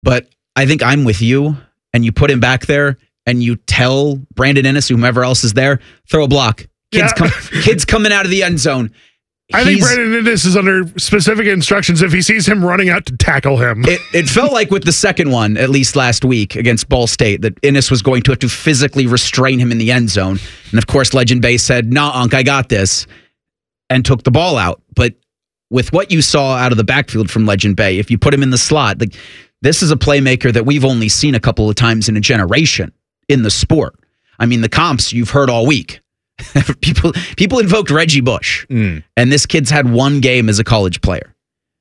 But I think I'm with you, and you put him back there, and you tell Brandon Inniss, whomever else is there, throw a block. Kids coming out of the end zone. I think Brandon Inniss is under specific instructions if he sees him running out to tackle him. It felt like with the second one, at least last week against Ball State, that Inniss was going to have to physically restrain him in the end zone. And of course, Legend Bay said, "Nah, Unc, I got this," and took the ball out. But with what you saw out of the backfield from Legend Bay, if you put him in the slot, this is a playmaker that we've only seen a couple of times in a generation in the sport. I mean, the comps you've heard all week. People invoked Reggie Bush, and this kid's had one game as a college player.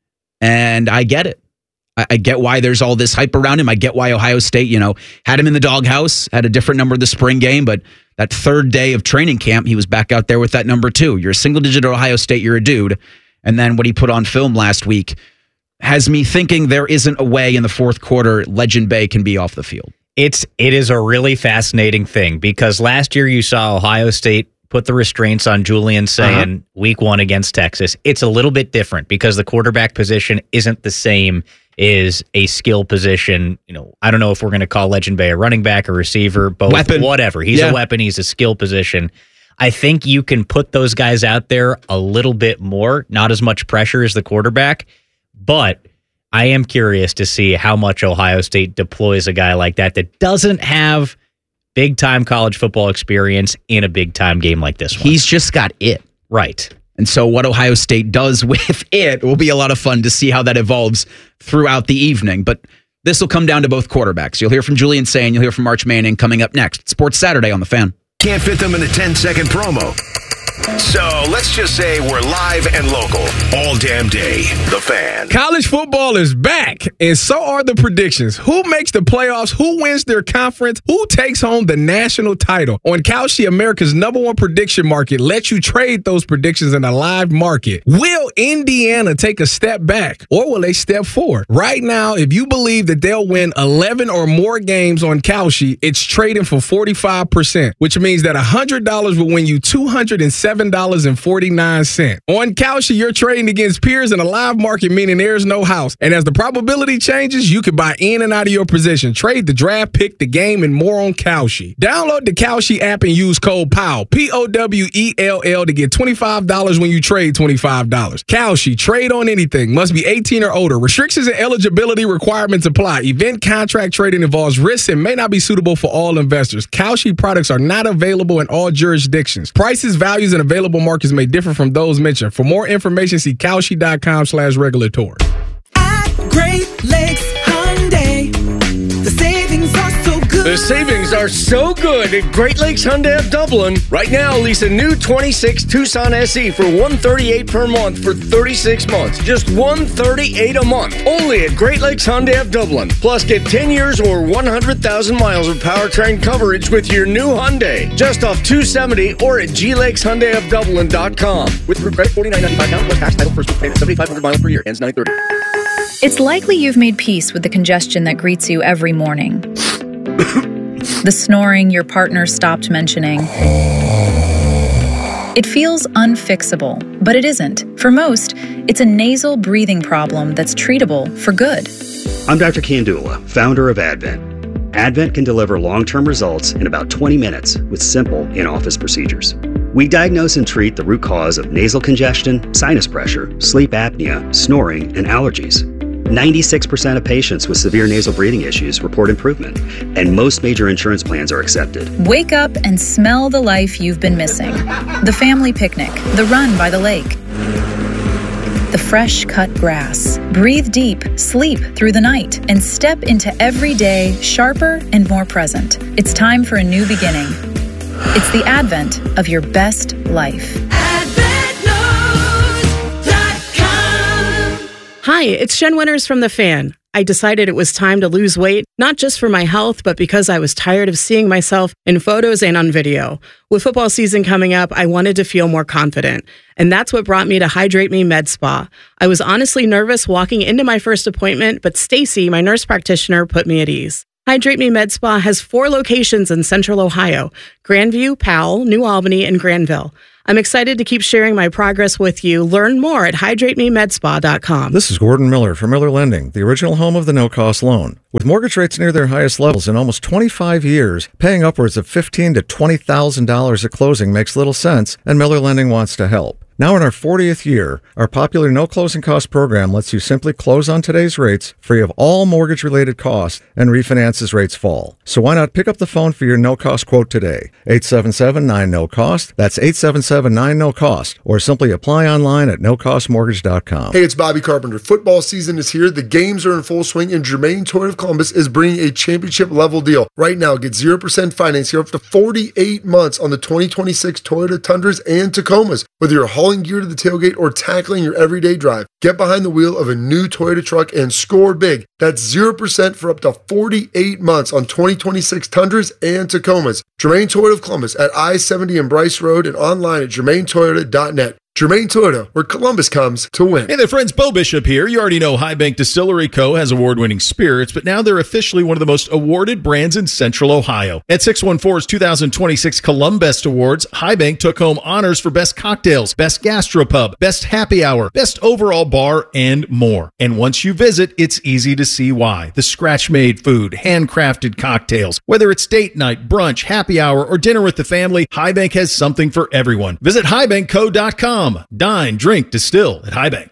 And I get it. I get why there's all this hype around him. I get why Ohio State, had him in the doghouse, had a different number the spring game, but that third day of training camp, he was back out there with that number 2. You're a single digit at Ohio State, you're a dude. And then what he put on film last week has me thinking there isn't a way in the fourth quarter Legend Bay can be off the field. It is a really fascinating thing because last year you saw Ohio State put the restraints on Julian Sayin week 1 against Texas. It's a little bit different because the quarterback position isn't the same as a skill position. I don't know if we're going to call Legend Bay a running back, a receiver, both, weapon. Whatever. He's a weapon. He's a skill position. I think you can put those guys out there a little bit more, not as much pressure as the quarterback, but I am curious to see how much Ohio State deploys a guy like that doesn't have big-time college football experience in a big-time game like this one. He's just got it. Right. And so what Ohio State does with it will be a lot of fun to see how that evolves throughout the evening. But this will come down to both quarterbacks. You'll hear from Julian Sayin, you'll hear from Arch Manning coming up next. Sports Saturday on The Fan. Can't fit them in a 10-second promo. So let's just say we're live and local all damn day. The Fan. College football is back, and so are the predictions. Who makes the playoffs? Who wins their conference? Who takes home the national title? On Kalshi, America's #1 prediction market, lets you trade those predictions in a live market. Will Indiana take a step back, or will they step forward? Right now, if you believe that they'll win 11 or more games on Kalshi, it's trading for 45%, which means that $100 will win you $207.49. On Kalshi, you're trading against peers in a live market, meaning there's no house. And as the probability changes, you can buy in and out of your position. Trade the draft, pick the game, and more on Kalshi. Download the Kalshi app and use code POWELL, POWELL, to get $25 when you trade $25. Kalshi, trade on anything. Must be 18 or older. Restrictions and eligibility requirements apply. Event contract trading involves risks and may not be suitable for all investors. Kalshi products are not available in all jurisdictions. Prices, values, and available markets may differ from those mentioned. For more information, see Kalshi.com/regulatory. At Great Lakes Hyundai, the savings are so good. The savings are so good at Great Lakes Hyundai of Dublin. Right now, lease a new 26 Tucson SE for $138 per month for 36 months. Just $138 a month. Only at Great Lakes Hyundai of Dublin. Plus, get 10 years or 100,000 miles of powertrain coverage with your new Hyundai. Just off 270 or at GLakesHyundaiofDublin.com. With group credit, $49.95 down plus tax, title, first payment, 7,500 miles per year. Ends 9/30. It's likely you've made peace with the congestion that greets you every morning. The snoring your partner stopped mentioning. It feels unfixable, but it isn't. For most, it's a nasal breathing problem that's treatable for good. I'm Dr. Kandula, founder of Advent. Advent can deliver long-term results in about 20 minutes with simple in-office procedures. We diagnose and treat the root cause of nasal congestion, sinus pressure, sleep apnea, snoring, and allergies. 96% of patients with severe nasal breathing issues report improvement, and most major insurance plans are accepted. Wake up and smell the life you've been missing. The family picnic, the run by the lake, the fresh cut grass. Breathe deep, sleep through the night, and step into every day sharper and more present. It's time for a new beginning. It's the advent of your best life. Hi, it's Jen Winters from The Fan. I decided it was time to lose weight, not just for my health, but because I was tired of seeing myself in photos and on video. With football season coming up, I wanted to feel more confident. And that's what brought me to Hydrate Me Med Spa. I was honestly nervous walking into my first appointment, but Stacy, my nurse practitioner, put me at ease. Hydrate Me Med Spa has 4 locations in Central Ohio: Grandview, Powell, New Albany, and Granville. I'm excited to keep sharing my progress with you. Learn more at hydratememedspa.com. This is Gordon Miller from Miller Lending, the original home of the no-cost loan. With mortgage rates near their highest levels in almost 25 years, paying upwards of $15,000 to $20,000 at closing makes little sense, and Miller Lending wants to help. Now in our 40th year, our popular no closing cost program lets you simply close on today's rates, free of all mortgage-related costs, and refinance as rates fall. So why not pick up the phone for your no-cost quote today? 877-9-NO-COST. That's 877-9-NO-COST. Or simply apply online at nocostmortgage.com. Hey, it's Bobby Carpenter. Football season is here. The games are in full swing, and Germain Toyota of Columbus is bringing a championship-level deal. Right now, get 0% financing up to 48 months on the 2026 Toyota Tundras and Tacomas. Whether you're hauling gear to the tailgate or tackling your everyday drive, get behind the wheel of a new Toyota truck and score big. That's 0% for up to 48 months on 2026 Tundras and Tacomas. Germain Toyota of Columbus at I-70 and Bryce Road and online at germaintoyota.net. Germain Toyota, where Columbus comes to win. Hey there, friends. Bo Bishop here. You already know High Bank Distillery Co. has award-winning spirits, but now they're officially one of the most awarded brands in Central Ohio. At 614's 2026 Columbest Awards, High Bank took home honors for Best Cocktails, Best Gastropub, Best Happy Hour, Best Overall Bar, and more. And once you visit, it's easy to see why. The scratch-made food, handcrafted cocktails, whether it's date night, brunch, happy hour, or dinner with the family, High Bank has something for everyone. Visit highbankco.com. Dine, drink, distill at High Bank.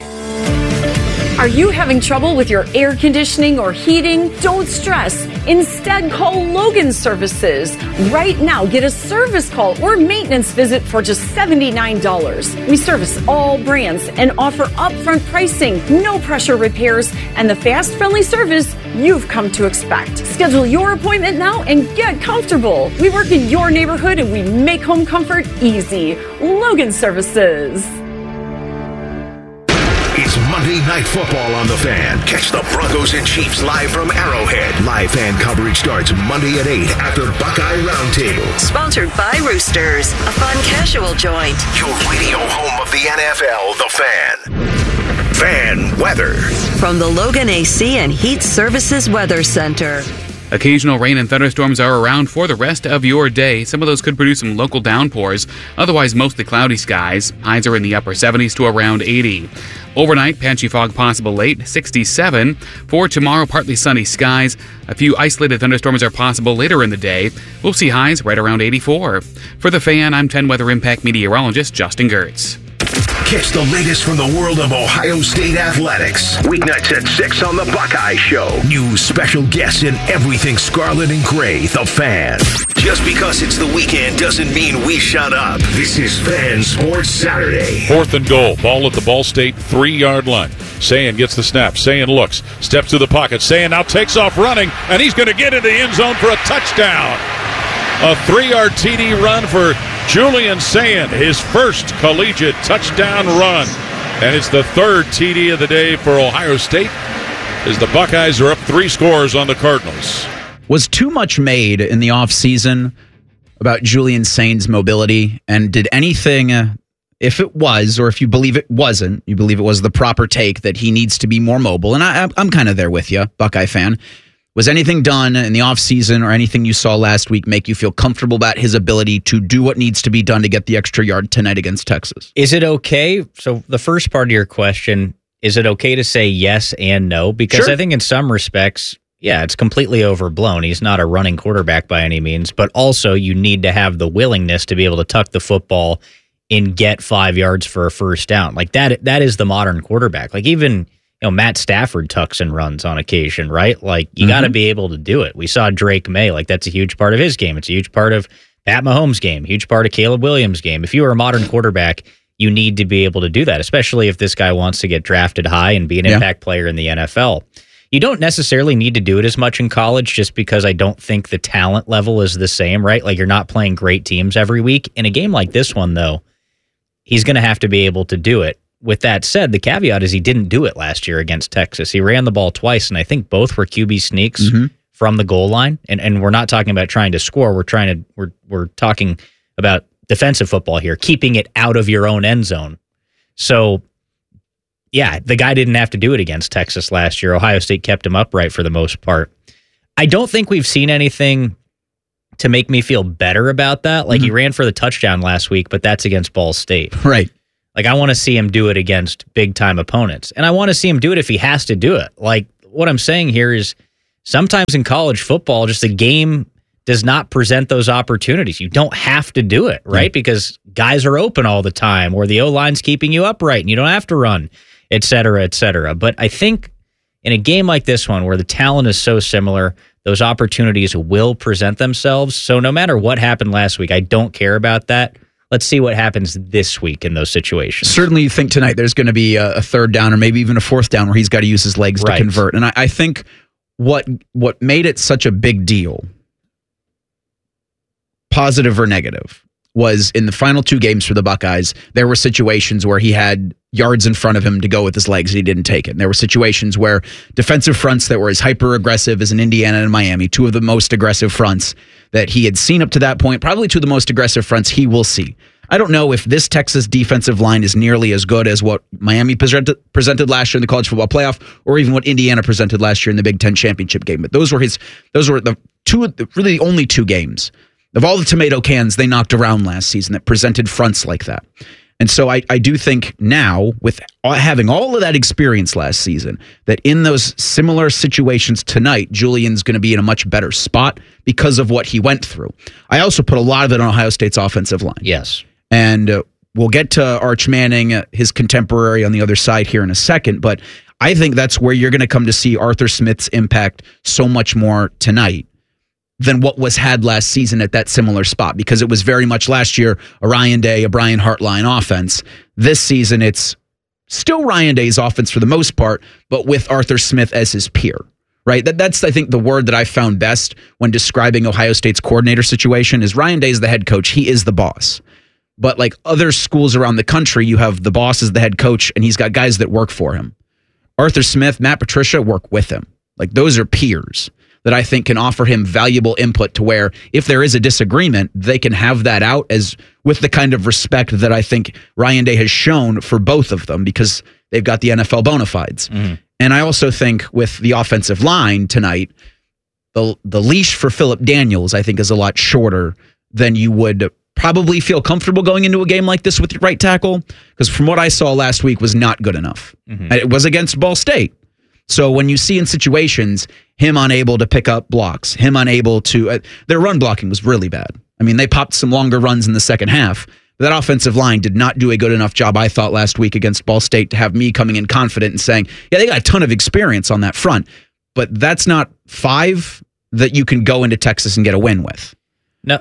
Are you having trouble with your air conditioning or heating? Don't stress. Instead, call Logan Services. Right now, get a service call or maintenance visit for just $79. We service all brands and offer upfront pricing, no pressure repairs, and the fast, friendly service you've come to expect. Schedule your appointment now and get comfortable. We work in your neighborhood and we make home comfort easy. Logan Services. It's Monday Night Football on The Fan. Catch the Broncos and Chiefs live from Arrowhead. Live fan coverage starts Monday at 8 after Buckeye Roundtable. Sponsored by Roosters, a fun casual joint. Your radio home of the NFL, The Fan. Fan weather. From the Logan AC and Heat Services Weather Center. Occasional rain and thunderstorms are around for the rest of your day. Some of those could produce some local downpours. Otherwise, mostly cloudy skies. Highs are in the upper 70s to around 80. Overnight, patchy fog possible late, 67. For tomorrow, partly sunny skies. A few isolated thunderstorms are possible later in the day. We'll see highs right around 84. For The Fan, I'm 10 Weather Impact meteorologist Justin Gertz. Catch the latest from the world of Ohio State athletics. Weeknights at 6 on The Buckeye Show. News, special guests, and everything scarlet and gray. The Fan. Just because it's the weekend doesn't mean we shut up. This is Fan Sports Saturday. 4th and goal. Ball at the Ball State 3-yard line. Sayin gets the snap. Sayin looks. Steps to the pocket. Sayin now takes off running, and he's going to get into the end zone for a touchdown. A 3-yard TD run for Julian Sayin, his first collegiate touchdown run. And it's the 3rd TD of the day for Ohio State as the Buckeyes are up 3 scores on the Cardinals. Was too much made in the offseason about Julian Sayin's mobility? And did anything, if it was, or if you believe it wasn't, you believe it was the proper take that he needs to be more mobile? And I'm kind of there with you, Buckeye fan. Was anything done in the offseason or anything you saw last week make you feel comfortable about his ability to do what needs to be done to get the extra yard tonight against Texas? Is it okay? So the first part of your question, is it okay to say yes and no? Because sure. I think in some respects, yeah, it's completely overblown. He's not a running quarterback by any means, but also you need to have the willingness to be able to tuck the football and get 5 yards for a first down. Like that is the modern quarterback. Like even Matt Stafford tucks and runs on occasion, right? Like, you got to be able to do it. We saw Drake May. Like, that's a huge part of his game. It's a huge part of Pat Mahomes' game, huge part of Caleb Williams' game. If you are a modern quarterback, you need to be able to do that, especially if this guy wants to get drafted high and be an impact player in the NFL. You don't necessarily need to do it as much in college just because I don't think the talent level is the same, right? Like, you're not playing great teams every week. In a game like this one, though, he's going to have to be able to do it. With that said, the caveat is he didn't do it last year against Texas. He ran the ball twice, and I think both were QB sneaks from the goal line. And we're not talking about trying to score. We're talking about defensive football here, keeping it out of your own end zone. So, yeah, the guy didn't have to do it against Texas last year. Ohio State kept him upright for the most part. I don't think we've seen anything to make me feel better about that. Like, he ran for the touchdown last week, but that's against Ball State. Right. Like, I want to see him do it against big-time opponents. And I want to see him do it if he has to do it. Like, what I'm saying here is sometimes in college football, just the game does not present those opportunities. You don't have to do it, right? Because guys are open all the time, or the O-line's keeping you upright and you don't have to run, et cetera, et cetera. But I think in a game like this one, where the talent is so similar, those opportunities will present themselves. So no matter what happened last week, I don't care about that. Let's see what happens this week in those situations. Certainly you think tonight there's going to be a third down or maybe even a fourth down where he's got to use his legs to convert. And I think what made it such a big deal, positive or negative, was in the final two games for the Buckeyes, there were situations where he had yards in front of him to go with his legs and he didn't take it. And there were situations where defensive fronts that were as hyper-aggressive as in Indiana and Miami, two of the most aggressive fronts that he had seen up to that point, probably two of the most aggressive fronts he will see. I don't know if this Texas defensive line is nearly as good as what Miami presented last year in the college football playoff, or even what Indiana presented last year in the Big Ten championship game. But those were the only two games of all the tomato cans they knocked around last season that presented fronts like that. And so I do think now, with having all of that experience last season, that in those similar situations tonight, Julian's going to be in a much better spot because of what he went through. I also put a lot of it on Ohio State's offensive line. Yes. And we'll get to Arch Manning, his contemporary, on the other side here in a second, but I think that's where you're going to come to see Arthur Smith's impact so much more tonight than what was had last season at that similar spot, because it was very much last year a Ryan Day, a Brian Hartline offense. This season, it's still Ryan Day's offense for the most part, but with Arthur Smith as his peer, right? That's, I think, the word that I found best when describing Ohio State's coordinator situation is Ryan Day's the head coach. He is the boss. But like other schools around the country, you have the boss as the head coach, and he's got guys that work for him. Arthur Smith, Matt Patricia work with him. Like, those are peers that I think can offer him valuable input to where if there is a disagreement, they can have that out as with the kind of respect that I think Ryan Day has shown for both of them, because they've got the NFL bona fides. Mm-hmm. And I also think with the offensive line tonight, the leash for Phillip Daniels, I think, is a lot shorter than you would probably feel comfortable going into a game like this with your right tackle, because from what I saw last week was not good enough. Mm-hmm. It was against Ball State. So when you see in situations him unable to pick up blocks, him unable to, their run blocking was really bad. I mean, they popped some longer runs in the second half. That offensive line did not do a good enough job, I thought, last week against Ball State to have me coming in confident and saying, yeah, they got a ton of experience on that front. But that's not 5 that you can go into Texas and get a win with. No,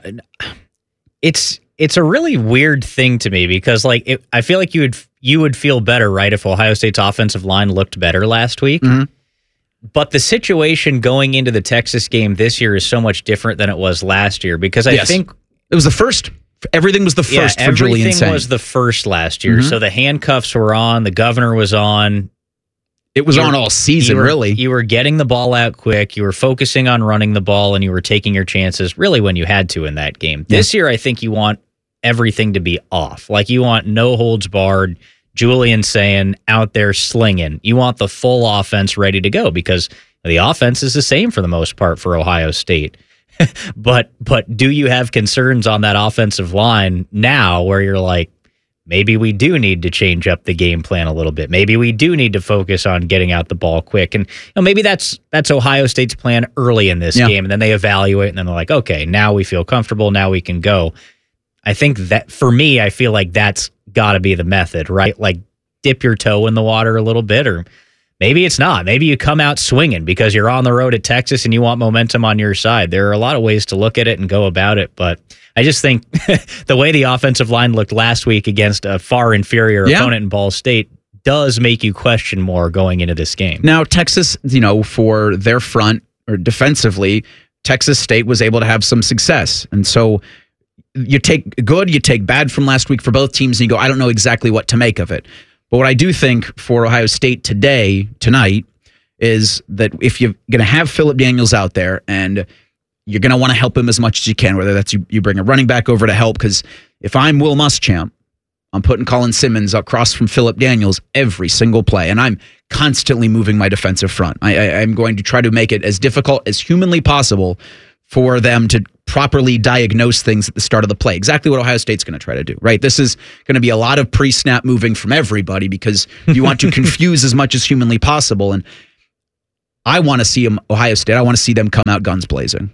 it's a really weird thing to me, because like I feel like you would feel better, right, if Ohio State's offensive line looked better last week. Mm-hmm. But the situation going into the Texas game this year is so much different than it was last year, because I think it was the first. Everything was the first for Julian Sayin. Everything was the first last year. Mm-hmm. So the handcuffs were on, the governor was on. It was on all season, really. You were getting the ball out quick. You were focusing on running the ball, and you were taking your chances really when you had to in that game. Yeah. This year, I think you want everything to be off. Like, you want no holds barred, Julian Sayin out there slinging. You want the full offense ready to go, because the offense is the same for the most part for Ohio State. but do you have concerns on that offensive line now where you're like, maybe we do need to change up the game plan a little bit. Maybe we do need to focus on getting out the ball quick. And maybe that's Ohio State's plan early in this game, and then they evaluate, and then they're like, okay, now we feel comfortable, now we can go. I think that, for me, I feel like that's got to be the method, right? Like, dip your toe in the water a little bit, or maybe it's not. Maybe you come out swinging because you're on the road at Texas and you want momentum on your side. There are a lot of ways to look at it and go about it, but I just think the way the offensive line looked last week against a far inferior opponent in Ball State does make you question more going into this game. Now, Texas, for their front or defensively, Texas State was able to have some success. And so you take good, you take bad from last week for both teams, and you go, I don't know exactly what to make of it. But what I do think for Ohio State tonight, is that if you're going to have Phillip Daniels out there and you're going to want to help him as much as you can, whether that's you bring a running back over to help, because if I'm Will Muschamp, I'm putting Colin Simmons across from Phillip Daniels every single play, and I'm constantly moving my defensive front. I'm going to try to make it as difficult as humanly possible for them to properly diagnose things at the start of the play. Exactly what Ohio State's going to try to do, right? This is going to be a lot of pre-snap moving from everybody because you want to confuse as much as humanly possible. And I want to see Ohio State. I want to see them come out guns blazing.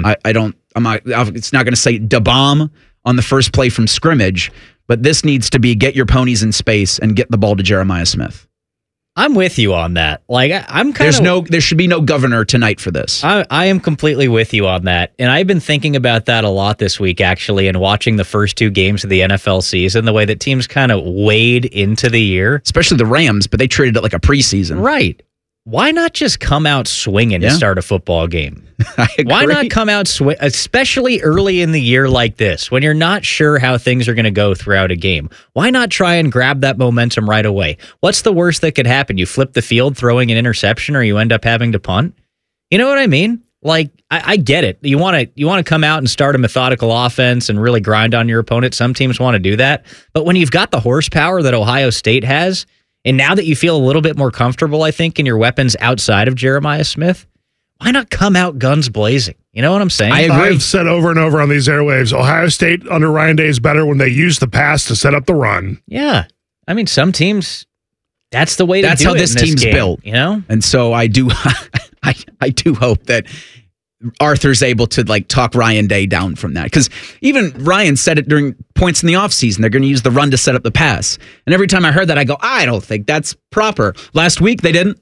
Mm-hmm. It's not going to say da bomb on the first play from scrimmage, but this needs to be get your ponies in space and get the ball to Jeremiah Smith. I'm with you on that. Like, I'm kind of... There should be no governor tonight for this. I am completely with you on that. And I've been thinking about that a lot this week, actually, and watching the first 2 games of the NFL season, the way that teams kind of wade into the year. Especially the Rams, but they treated it like a preseason. Right. Why not just come out swinging to start a football game? Why not come out swing, especially early in the year like this, when you're not sure how things are going to go throughout a game? Why not try and grab that momentum right away? What's the worst that could happen? You flip the field throwing an interception, or you end up having to punt? You know what I mean? Like, I get it. You want to come out and start a methodical offense and really grind on your opponent. Some teams want to do that. But when you've got the horsepower that Ohio State has, and now that you feel a little bit more comfortable, I think, in your weapons outside of Jeremiah Smith, why not come out guns blazing? You know what I'm saying? I agree. I've said over and over on these airwaves, Ohio State under Ryan Day is better when they use the pass to set up the run. Yeah. I mean, some teams, that's the way to do it. That's how this team's built. You know? And so I do I do hope that Arthur's able to talk Ryan Day down from that. Because even Ryan said it during points in the offseason. They're going to use the run to set up the pass. And every time I heard that, I go, I don't think that's proper. Last week, they didn't.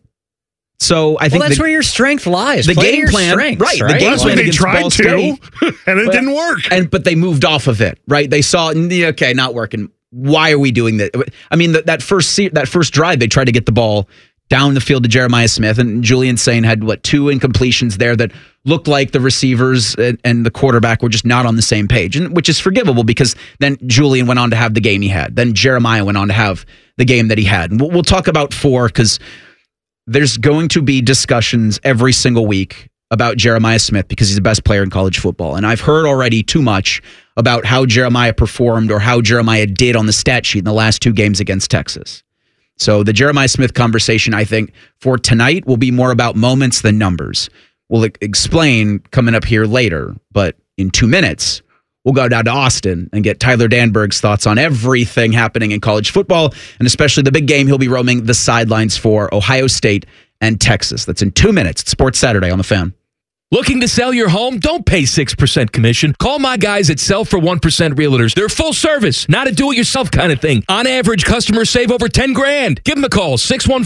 So I think that's where your strength lies. The Play game your plan, strengths, right? The game plan they tried Ball to, State, and it didn't work. But they moved off of it, right? They saw, okay, not working. Why are we doing that? I mean, that first drive, they tried to get the ball down the field to Jeremiah Smith, and Julian Sain had 2 incompletions there that looked like the receivers and the quarterback were just not on the same page, and which is forgivable because then Julian went on to have the game he had. Then Jeremiah went on to have the game that he had. And we'll talk about 4 because there's going to be discussions every single week about Jeremiah Smith because he's the best player in college football. And I've heard already too much about how Jeremiah performed or how Jeremiah did on the stat sheet in the last 2 games against Texas. So the Jeremiah Smith conversation, I think, for tonight will be more about moments than numbers. We'll explain coming up here later, but in 2 minutes, we'll go down to Austin and get Tyler Danberg's thoughts on everything happening in college football, and especially the big game he'll be roaming the sidelines for, Ohio State and Texas. That's in 2 minutes. It's Sports Saturday on The Fan. Looking to sell your home? Don't pay 6% commission. Call my guys at Sell for 1% Realtors. They're full service, not a do-it-yourself kind of thing. On average, customers save over $10,000. Give them a call,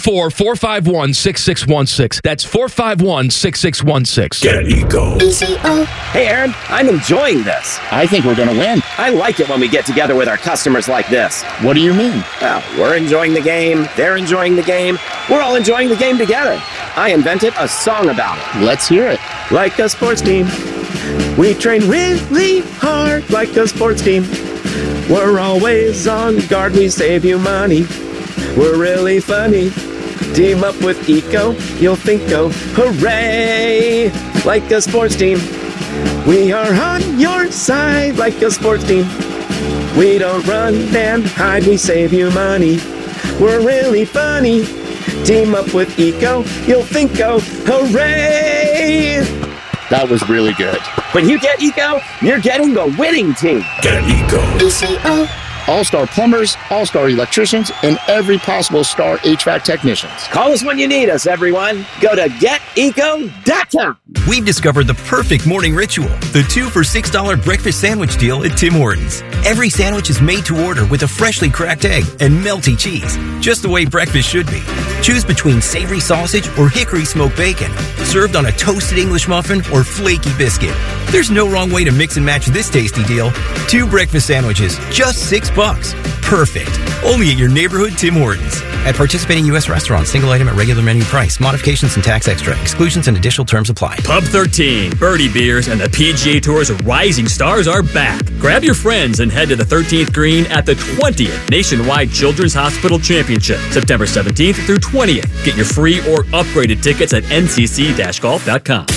614-451-6616. That's 451-6616. Get Eco. Hey, Aaron, I'm enjoying this. I think we're going to win. I like it when we get together with our customers like this. What do you mean? Well, we're enjoying the game. They're enjoying the game. We're all enjoying the game together. I invented a song about it. Let's hear it. Like a sports team, we train really hard like a sports team. We're always on guard, we save you money. We're really funny. Team up with Eco, you'll think, oh, hooray! Like a sports team, we are on your side like a sports team. We don't run and hide, we save you money. We're really funny. Team up with Eco, you'll think, oh, hooray! That was really good. When you get Eco, you're getting the winning team. Get Eco. ECO. All-star plumbers, all-star electricians, and every possible star HVAC technicians. Call us when you need us, everyone. Go to geteco.com. We've discovered the perfect morning ritual, the 2 for $6 breakfast sandwich deal at Tim Hortons. Every sandwich is made to order with a freshly cracked egg and melty cheese, just the way breakfast should be. Choose between savory sausage or hickory smoked bacon, served on a toasted English muffin or flaky biscuit. There's no wrong way to mix and match this tasty deal. 2 breakfast sandwiches, just $6. Perfect. Only at your neighborhood Tim Hortons. At participating U.S. restaurants, single item at regular menu price. Modifications and tax extra. Exclusions and additional terms apply. Pub 13, Birdie Beers, and the PGA Tour's Rising Stars are back. Grab your friends and head to the 13th green at the 20th Nationwide Children's Hospital Championship, September 17th through 20th. Get your free or upgraded tickets at ncc-golf.com.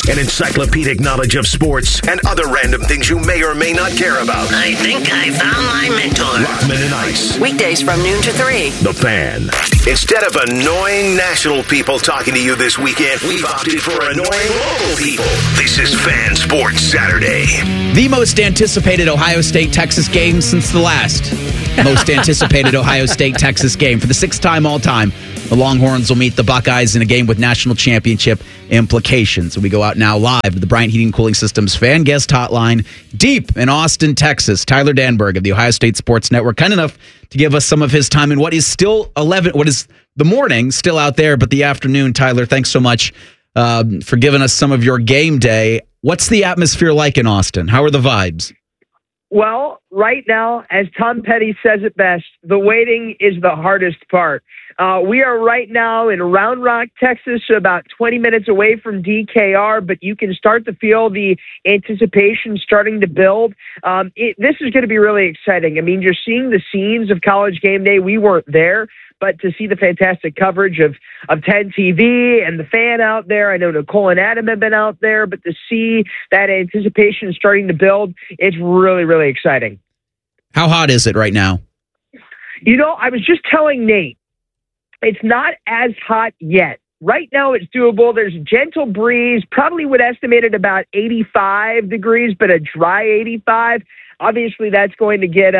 An encyclopedic knowledge of sports and other random things you may or may not care about. I think I found my mentor. Rockman and Ice. Weekdays from noon to 3. The Fan. Instead of annoying national people talking to you this weekend, we've opted for annoying local people. This is Fan Sports Saturday. The most anticipated Ohio State-Texas game since the last most anticipated Ohio State-Texas game. For the 6th time all-time, the Longhorns will meet the Buckeyes in a game with national championship implications. We go out now live to the Bryant Heating and Cooling Systems fan guest hotline deep in Austin, Texas. Tyler Danberg of the Ohio State Sports Network, kind enough to give us some of his time in what is still what is the morning still out there, but the afternoon. Tyler, thanks so much for giving us some of your game day. What's the atmosphere like in Austin? How are the vibes? Well, right now, as Tom Petty says it best, the waiting is the hardest part. We are right now in Round Rock, Texas, about 20 minutes away from DKR, but you can start to feel the anticipation starting to build. This is going to be really exciting. I mean, you're seeing the scenes of College Game Day. We weren't there, but to see the fantastic coverage of 10 TV and the Fan out there, I know Nicole and Adam have been out there, but to see that anticipation starting to build, it's really, really exciting. How hot is it right now? You know, I was just telling Nate, it's not as hot yet. Right now it's doable. There's a gentle breeze, probably would estimate it about 85 degrees, but a dry 85. Obviously, that's going to get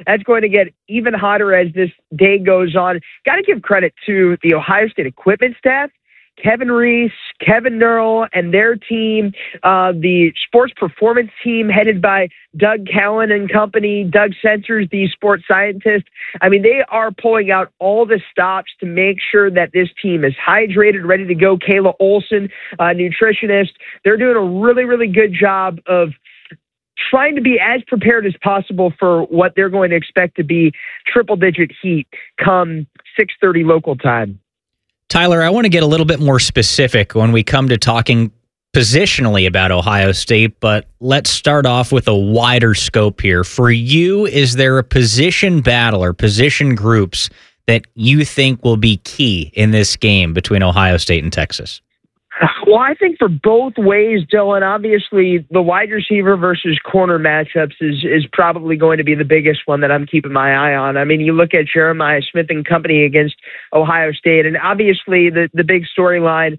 even hotter as this day goes on. Got to give credit to the Ohio State equipment staff, Kevin Reese, Kevin Nurl, and their team, the sports performance team headed by Doug Callan and company, Doug Sensors, the sports scientist. I mean, they are pulling out all the stops to make sure that this team is hydrated, ready to go. Kayla Olson, nutritionist, they're doing a really, really good job of trying to be as prepared as possible for what they're going to expect to be triple-digit heat come 6:30 local time. Tyler, I want to get a little bit more specific when we come to talking positionally about Ohio State, but let's start off with a wider scope here. For you, is there a position battle or position groups that you think will be key in this game between Ohio State and Texas? Well, I think for both ways, Dylan, obviously the wide receiver versus corner matchups is probably going to be the biggest one that I'm keeping my eye on. I mean, you look at Jeremiah Smith and company against Ohio State, and obviously the big storyline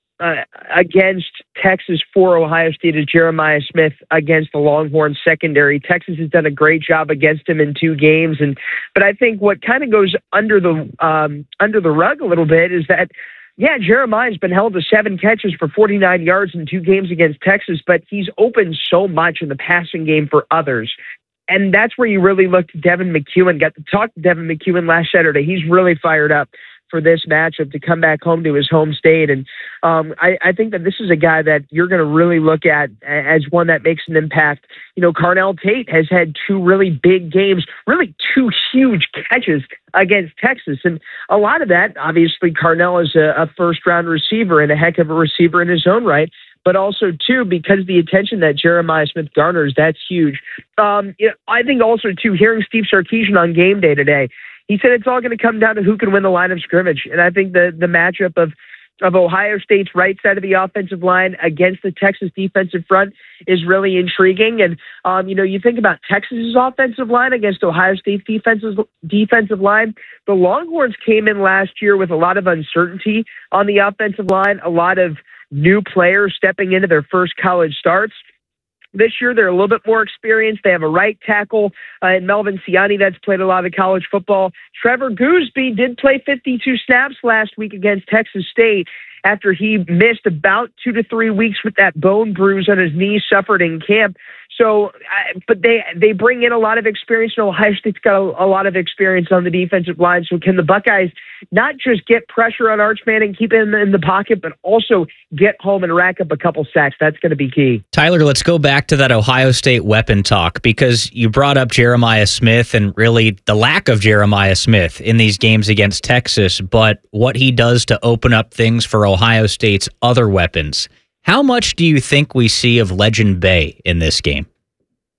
against Texas for Ohio State is Jeremiah Smith against the Longhorns secondary. Texas has done a great job against him in 2 games, but I think what kind of goes under the rug a little bit is that, yeah, Jeremiah's been held to 7 catches for 49 yards in 2 games against Texas, but he's opened so much in the passing game for others. And that's where you really look to Devin McEwen. Got to talk to Devin McEwen last Saturday. He's really fired up for this matchup to come back home to his home state. And I think that this is a guy that you're going to really look at as one that makes an impact. You know, Carnell Tate has had 2 really big games, really 2 huge catches against Texas. And a lot of that, obviously, Carnell is a first-round receiver and a heck of a receiver in his own right. But also, too, because of the attention that Jeremiah Smith garners, that's huge. I think also, too, hearing Steve Sarkisian on game day today, he said it's all going to come down to who can win the line of scrimmage. And I think the matchup of Ohio State's right side of the offensive line against the Texas defensive front is really intriguing. And, you think about Texas's offensive line against Ohio State's defensive line. The Longhorns came in last year with a lot of uncertainty on the offensive line, a lot of new players stepping into their first college starts. This year, they're a little bit more experienced. They have a right tackle in Melvin Siani that's played a lot of college football. Trevor Gooseby did play 52 snaps last week against Texas State after he missed about 2 to 3 weeks with that bone bruise on his knee suffered in camp. So, but they bring in a lot of experience, and Ohio State's got a lot of experience on the defensive line. So can the Buckeyes not just get pressure on Archman and keep him in the pocket, but also get home and rack up a couple sacks? That's going to be key. Tyler, let's go back to that Ohio State weapon talk, because you brought up Jeremiah Smith and really the lack of Jeremiah Smith in these games against Texas, but what he does to open up things for Ohio State's other weapons. How much do you think we see of Legend Bay in this game?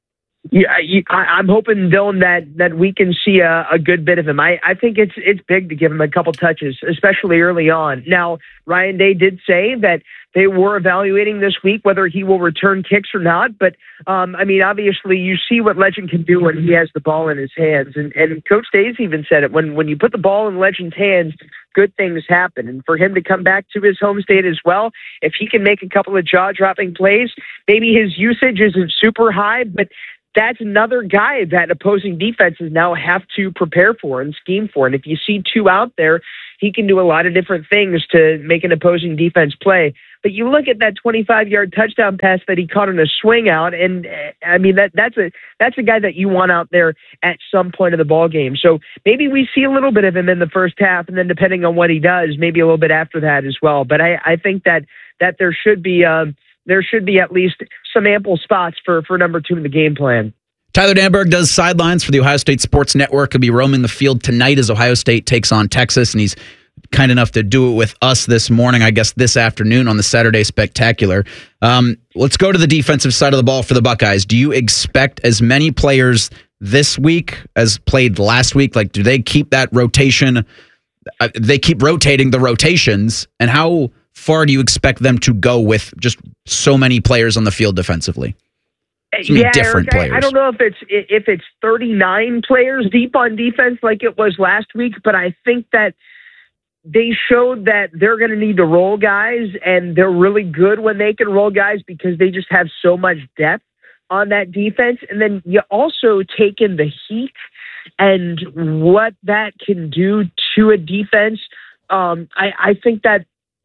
Yeah, I'm hoping, Dylan, that we can see a good bit of him. I think it's big to give him a couple touches, especially early on. Now, Ryan Day did say that they were evaluating this week whether he will return kicks or not. But, I mean, obviously, you see what Legend can do when he has the ball in his hands. And Coach Day's even said it. When you put the ball in Legend's hands, good things happen. And for him to come back to his home state as well, if he can make a couple of jaw-dropping plays, maybe his usage isn't super high, but that's another guy that opposing defenses now have to prepare for and scheme for. And if you see two out there, he can do a lot of different things to make an opposing defense play. But you look at that 25-yard touchdown pass that he caught on a swing out, and I mean that's a guy that you want out there at some point of the ball game. So maybe we see a little bit of him in the first half, and then depending on what he does, maybe a little bit after that as well. But I think that there should be at least some ample spots for number 2 in the game plan. Tyler Danberg does sidelines for the Ohio State Sports Network. He'll be roaming the field tonight as Ohio State takes on Texas, and he's kind enough to do it with us this morning, I guess this afternoon on the Saturday Spectacular. Let's go to the defensive side of the ball for the Buckeyes. Do you expect as many players this week as played last week? Like, do they keep that rotation? They keep rotating the rotations, and how far do you expect them to go with just so many players on the field defensively? Yeah, Eric, I don't know if it's 39 players deep on defense like it was last week, but I think that they showed that they're going to need to roll guys, and they're really good when they can roll guys because they just have so much depth on that defense. And then you also take in the heat and what that can do to a defense. I think that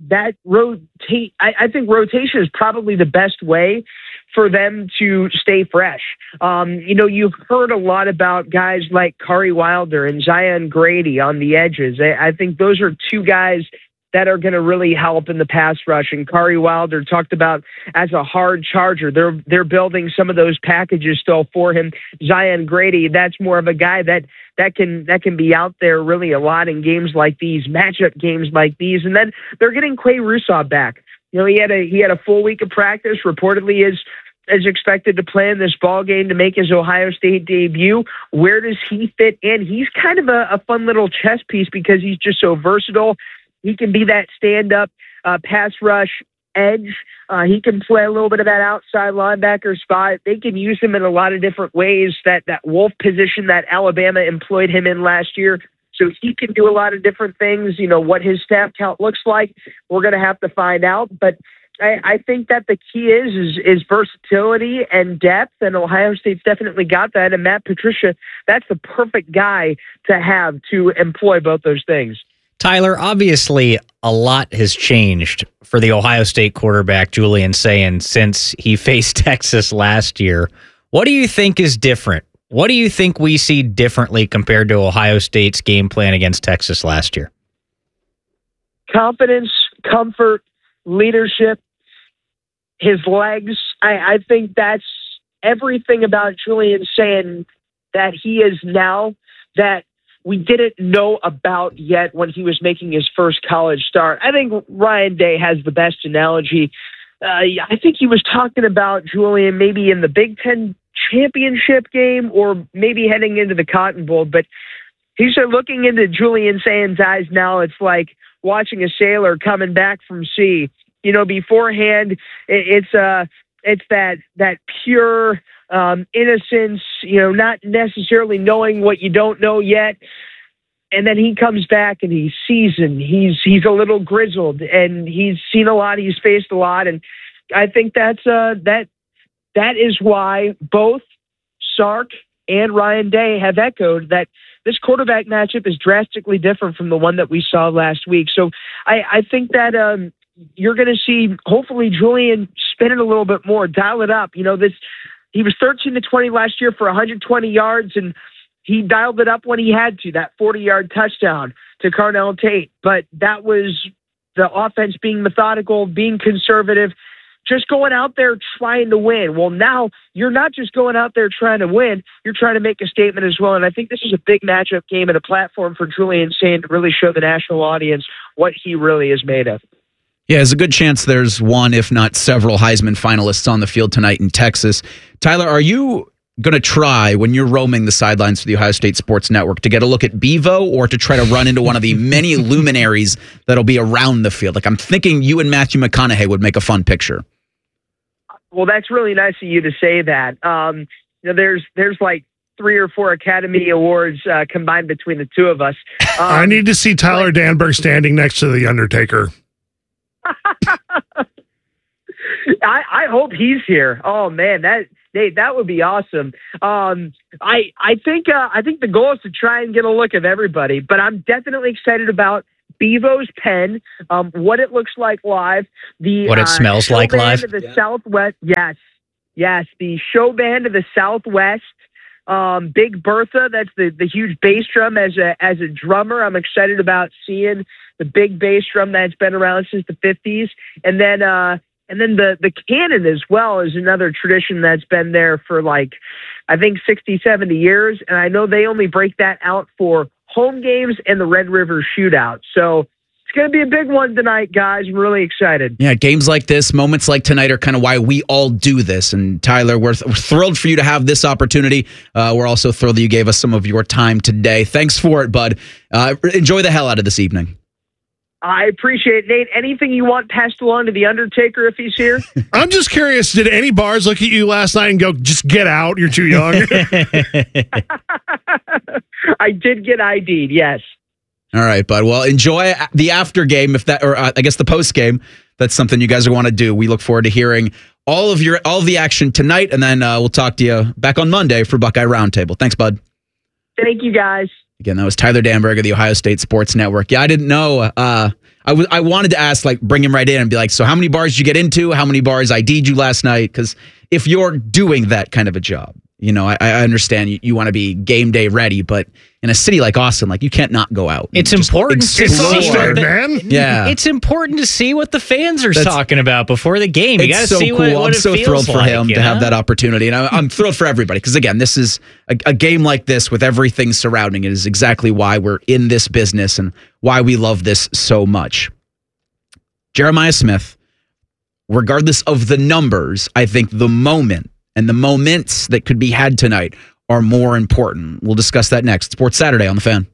I think rotation is probably the best way for them to stay fresh. You've heard a lot about guys like Kari Wilder and Zion Grady on the edges. I think those are two guys that are going to really help in the pass rush. And Kari Wilder talked about as a hard charger. They're building some of those packages still for him. Zion Grady, that's more of a guy that can be out there really a lot in games like these, matchup games like these. And then they're getting Quay Russaw back. He had a full week of practice. Reportedly is expected to play in this ball game to make his Ohio State debut. Where does he fit in? He's kind of a fun little chess piece because he's just so versatile. He can be that stand-up pass rush edge. He can play a little bit of that outside linebacker spot. They can use him in a lot of different ways. That Wolf position that Alabama employed him in last year. So he can do a lot of different things. What his snap count looks like, we're going to have to find out. But I think that the key is versatility and depth, and Ohio State's definitely got that. And Matt Patricia, that's the perfect guy to have to employ both those things. Tyler, obviously a lot has changed for the Ohio State quarterback, Julian Sayin, since he faced Texas last year. What do you think is different? What do you think we see differently compared to Ohio State's game plan against Texas last year? Confidence, comfort, leadership, his legs. I think that's everything about Julian Sayin that he is now that we didn't know about yet when he was making his first college start. I think Ryan Day has the best analogy. I think he was talking about Julian maybe in the Big Ten championship game or maybe heading into the Cotton Bowl. But he said looking into Julian Sayin's eyes now, it's like watching a sailor coming back from sea. Beforehand, it's that pure innocence, not necessarily knowing what you don't know yet. And then he comes back and he's seasoned. He's a little grizzled and he's seen a lot. He's faced a lot. And I think that is why both Sark and Ryan Day have echoed that this quarterback matchup is drastically different from the one that we saw last week. So I think that you're going to see, hopefully, Julian spin it a little bit more, dial it up. He was 13-20 last year for 120 yards, and he dialed it up when he had to, that 40-yard touchdown to Carnell Tate. But that was the offense being methodical, being conservative, just going out there trying to win. Well, now you're not just going out there trying to win, you're trying to make a statement as well. And I think this is a big matchup game and a platform for Julian Sayin to really show the national audience what he really is made of. Yeah, there's a good chance there's one, if not several, Heisman finalists on the field tonight in Texas. Tyler, are you going to try when you're roaming the sidelines for the Ohio State Sports Network to get a look at Bevo or to try to run into one of the many luminaries that'll be around the field? Like, I'm thinking you and Matthew McConaughey would make a fun picture. Well, that's really nice of you to say that. There's like 3 or 4 Academy Awards combined between the two of us. I need to see Tyler Danberg standing next to The Undertaker. I hope he's here. Oh man, that would be awesome. I think the goal is to try and get a look at everybody, but I'm definitely excited about Bevo's pen, what it looks like live, what it smells like live. Of the Southwest, yes, the show band of the Southwest. Big Bertha, that's the huge bass drum as a drummer. I'm excited about seeing the big bass drum that's been around since the 50s, and then the cannon as well is another tradition that's been there for like, I think 60, 70 years. And I know they only break that out for home games and the Red River Shootout. So it's going to be a big one tonight, guys. I'm really excited. Yeah, games like this, moments like tonight are kind of why we all do this. And Tyler, we're thrilled for you to have this opportunity. We're also thrilled that you gave us some of your time today. Thanks for it, bud. Enjoy the hell out of this evening. I appreciate it, Nate. Anything you want passed along to The Undertaker if he's here? I'm just curious, did any bars look at you last night and go, just get out, you're too young? I did get ID'd, yes. All right, bud. Well, enjoy the after game, I guess the post game. That's something you guys want to do. We look forward to hearing all of the action tonight, and then we'll talk to you back on Monday for Buckeye Roundtable. Thanks, bud. Thank you, guys. Again, that was Tyler Danberg of the Ohio State Sports Network. Yeah, I didn't know. I wanted to ask, like, bring him right in and be like, so how many bars did you get into? How many bars ID'd you last night? Because if you're doing that kind of a job, I understand you want to be game day ready, but in a city like Austin, like, you can't not go out. It's important to see man. Yeah, it's important to see what the fans are talking about before the game. You got to see cool. what I'm it so feels thrilled for like, him to have that opportunity, and I'm thrilled for everybody because, again, this is a game like this with everything surrounding it is exactly why we're in this business and why we love this so much. Jeremiah Smith, regardless of the numbers, I think the moment and the moments that could be had tonight are more important. We'll discuss that next. Sports Saturday on The Fan.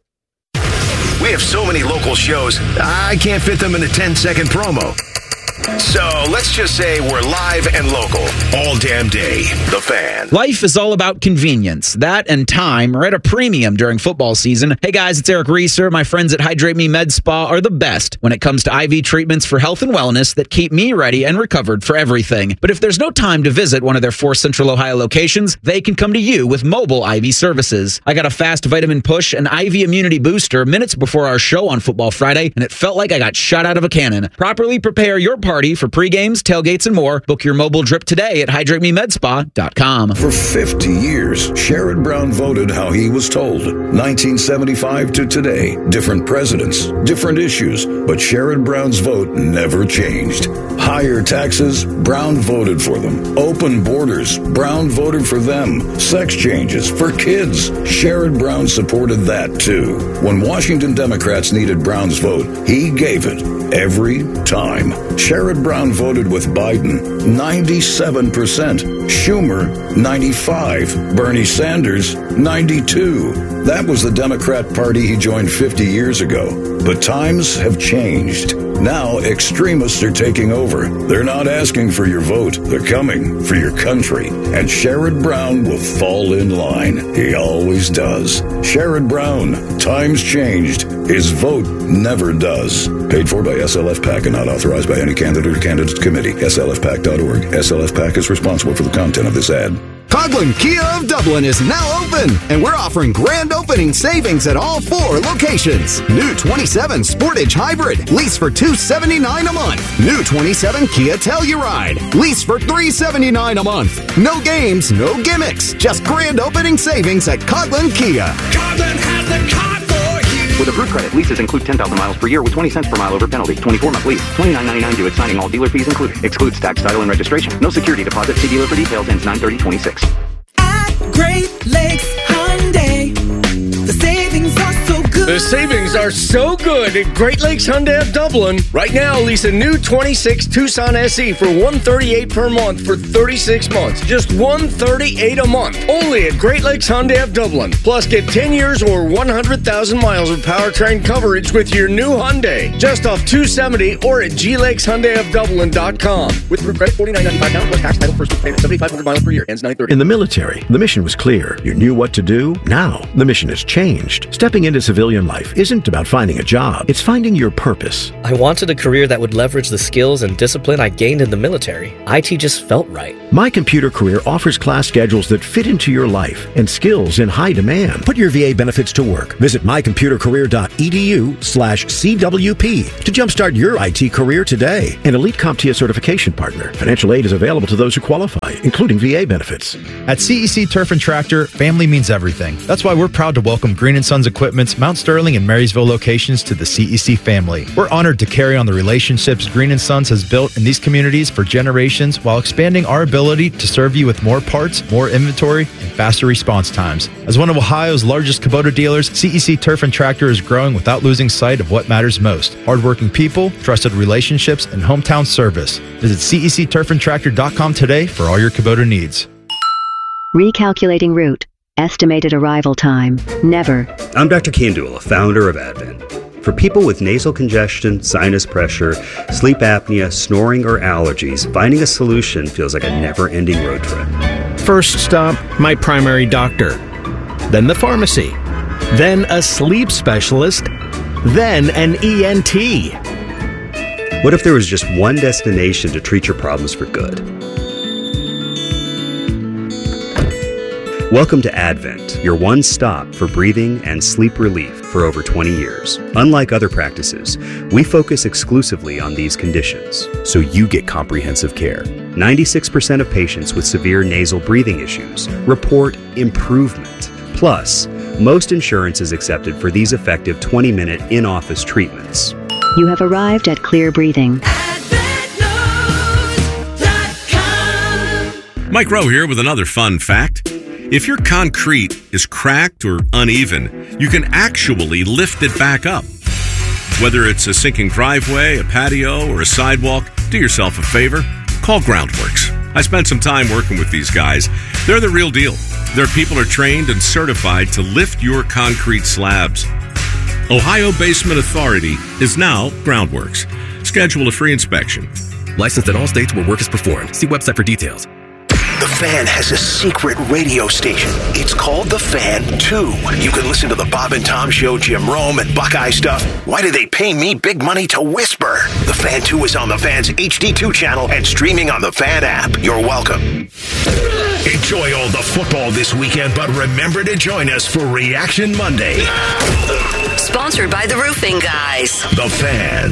We have so many local shows, I can't fit them in a 10-second promo. So let's just say we're live and local all damn day. The Fan. Life is all about convenience. That and time are at a premium during football season. Hey guys, it's Eric Reeser. My friends at Hydrate Me Med Spa are the best when it comes to IV treatments for health and wellness that keep me ready and recovered for everything. But if there's no time to visit one of their 4 Central Ohio locations, they can come to you with mobile IV services. I got a fast vitamin push and IV immunity booster minutes before our show on Football Friday, and it felt like I got shot out of a cannon. Properly prepare your party for pre-games, tailgates, and more. Book your mobile drip today at HydrateMeMedSpa.com. For 50 years, Sherrod Brown voted how he was told. 1975 to today, different presidents, different issues, but Sherrod Brown's vote never changed. Higher taxes, Brown voted for them. Open borders, Brown voted for them. Sex changes for kids, Sherrod Brown supported that too. When Washington Democrats needed Brown's vote, he gave it every time. Sherrod Brown voted with Biden, 97%. Schumer, 95. Bernie Sanders, 92. That was the Democrat Party he joined 50 years ago. But times have changed. Now extremists are taking over. They're not asking for your vote. They're coming for your country. And Sherrod Brown will fall in line. He always does. Sherrod Brown, times changed. His vote never does. Paid for by SLF PAC and not authorized by any candidate or candidates committee. SLFPAC.org. SLF PAC is responsible for the content of this ad. Coghlan Kia of Dublin is now open, and we're offering grand opening savings at all 4 locations. New 27 Sportage Hybrid, lease for $279 a month. New 27 Kia Telluride, lease for $379 a month. No games, no gimmicks, just grand opening savings at Coghlan Kia. Coghlan has the car for you. With approved credit, leases include 10,000 miles per year with 20 cents per mile over penalty. 24-month lease. $29.99 due at signing. All dealer fees included. Excludes tax, title, and registration. No security deposit. See dealer for details. Ends 9/30/26. At Great Lakes Hyundai, the savings are so good. The savings are so good at Great Lakes Hyundai of Dublin. Right now, lease a new 26 Tucson SE for $138 per month for 36 months. Just $138 a month. Only at Great Lakes Hyundai of Dublin. Plus, get 10 years or 100,000 miles of powertrain coverage with your new Hyundai. Just off 270 or at glakeshyundaiofdublin.com. With credit $49.95 down plus tax title first payment 7,500 miles per year. Ends 9/30. In the military, the mission was clear. You knew what to do. Now, the mission has changed. Stepping into civilian life isn't about finding a job. It's finding your purpose. I wanted a career that would leverage the skills and discipline I gained in the military. IT just felt right. My Computer Career offers class schedules that fit into your life and skills in high demand. Put your VA benefits to work. Visit mycomputercareer.edu/CWP to jumpstart your IT career today. An elite CompTIA certification partner. Financial aid is available to those who qualify, including VA benefits. At CEC Turf and Tractor, family means everything. That's why we're proud to welcome Green & Sons Equipment's Mount Sterling and Marysville locations to the CEC family. We're honored to carry on the relationships Green & Sons has built in these communities for generations while expanding our ability to serve you with more parts, more inventory, and faster response times. As one of Ohio's largest Kubota dealers, CEC Turf and Tractor is growing without losing sight of what matters most. Hardworking people, trusted relationships, and hometown service. Visit CECTurfandTractor.com today for all your Kubota needs. Recalculating route. Estimated arrival time. Never. I'm Dr. Kandula, founder of Advent. For people with nasal congestion, sinus pressure, sleep apnea, snoring, or allergies, finding a solution feels like a never-ending road trip. First stop, my primary doctor. Then the pharmacy. Then a sleep specialist. Then an ENT. What if there was just one destination to treat your problems for good? Welcome to Advent, your one stop for breathing and sleep relief for over 20 years. Unlike other practices, we focus exclusively on these conditions, so you get comprehensive care. 96% of patients with severe nasal breathing issues report improvement. Plus, most insurance is accepted for these effective 20-minute in-office treatments. You have arrived at Clear Breathing. Mike Rowe here with another fun fact. If your concrete is cracked or uneven, you can actually lift it back up. Whether it's a sinking driveway, a patio, or a sidewalk, do yourself a favor. Call Groundworks. I spent some time working with these guys. They're the real deal. Their people are trained and certified to lift your concrete slabs. Ohio Basement Authority is now Groundworks. Schedule a free inspection. Licensed in all states where work is performed. See website for details. The Fan has a secret radio station. It's called The Fan 2. You can listen to the Bob and Tom Show, Jim Rome, and Buckeye stuff. Why do they pay me big money to whisper? The Fan 2 is on the Fan's HD2 channel and streaming on the Fan app. You're welcome. Enjoy all the football this weekend, but remember to join us for Reaction Monday. Sponsored by the Roofing Guys. The Fan.